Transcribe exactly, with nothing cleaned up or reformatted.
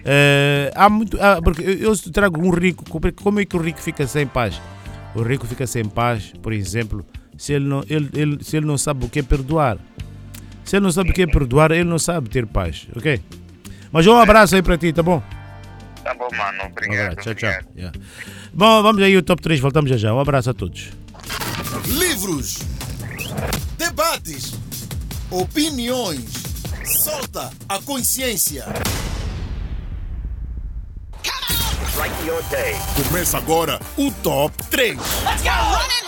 É, há muito, há, porque eu, eu trago um rico, como é que o rico fica sem paz? O rico fica sem paz, por exemplo, se ele não, ele, ele, se ele não sabe o que é perdoar. Se ele não sabe o que é perdoar, ele não sabe ter paz, ok? Mas um abraço aí para ti, tá bom? Tá bom, mano. Obrigado. Um abraço, tchau, obrigado. tchau. Yeah. Bom, vamos aí o top três, voltamos já já. Um abraço a todos. Livros, debates, opiniões. Solta a consciência. Começa agora o top três. Let's go! Run it!